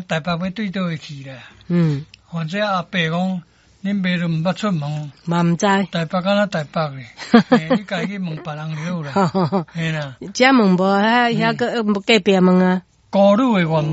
台北要对倒会去啦。或者阿伯讲，恁爸都毋捌出门， 嘛毋知。 台北敢若台北咧，你家去问别人就好啦。嘿啦， 遮问无，遐个隔壁问啊。 高路的原